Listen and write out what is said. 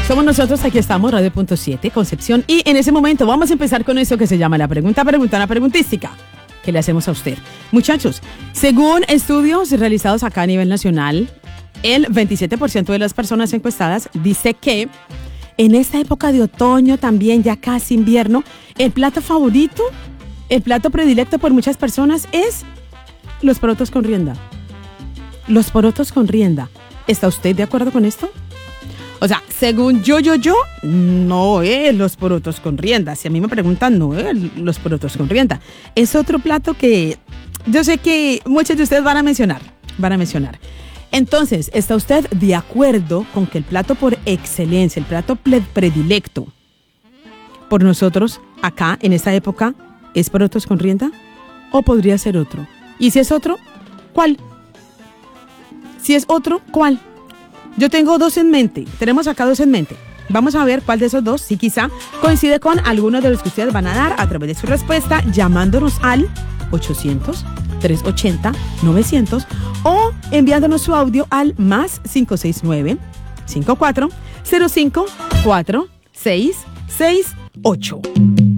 Somos nosotros, aquí estamos, Radio.7, Concepción. Y en ese momento vamos a empezar con eso que se llama la pregunta, una preguntística que le hacemos a usted. Muchachos, según estudios realizados acá a nivel nacional, el 27% de las personas encuestadas dice que en esta época de otoño, también ya casi invierno, el plato favorito, el plato predilecto por muchas personas es los porotos con rienda. Los porotos con rienda. ¿Está usted de acuerdo con esto? O sea, según yo, no es los porotos con rienda. Si a mí me preguntan, no es los porotos con rienda. Es otro plato que yo sé que muchos de ustedes van a mencionar. Entonces, ¿está usted de acuerdo con que el plato por excelencia, el plato predilecto por nosotros acá en esta época es porotos con rienda? ¿O podría ser otro? Y si es otro, ¿cuál? Si es otro, ¿cuál? Yo tengo dos en mente. Tenemos acá dos en mente. Vamos a ver cuál de esos dos, si quizá coincide con alguno de los que ustedes van a dar a través de su respuesta, llamándonos al 800-380-900 o enviándonos su audio al más 569-5405-4668.